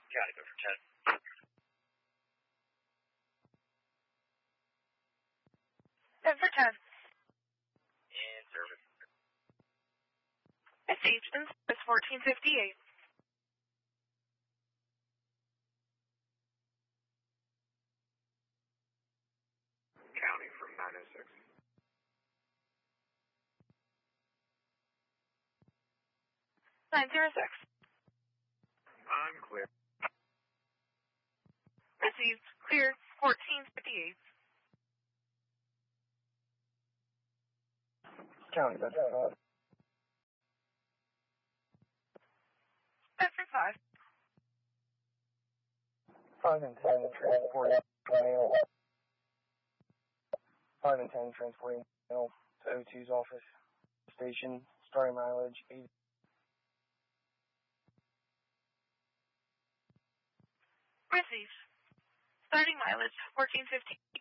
County, go for 10. 10 for 10. In service. Received in service 1458. County from 906. 906. I'm clear. Received. Cleared 1458. County, that's 10 for 5. 5 and 10 transporting mail. 5 and 10 transporting mail to O2's office station, starting mileage 80. Received. Starting mileage 1458.